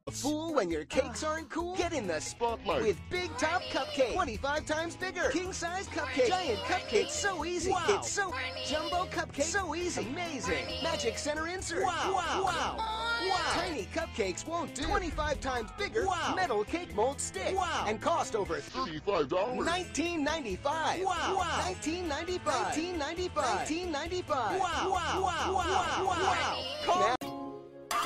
Fool when your cakes aren't cool? Get in the Spotlight with Big Top Cupcake. 25 times bigger. King size cupcake. Giant cupcake. So easy. Wow. It's so jumbo cupcake. So easy. Amazing. Magic center insert. Wow. Wow. Wow. Tiny cupcakes won't do. 25 times bigger. Wow. Metal cake mold stick. Wow. And cost over $35. $19.95. Wow. $19.95. $19.95. $19.95. Wow. Wow. Wow. Wow. Wow. Call